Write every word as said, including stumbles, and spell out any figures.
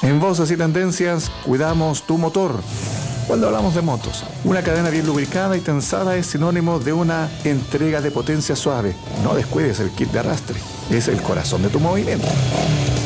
En Voces y Tendencias cuidamos tu motor. Cuando hablamos de motos, una cadena bien lubricada y tensada es sinónimo de una entrega de potencia suave. No descuides el kit de arrastre, es el corazón de tu movimiento.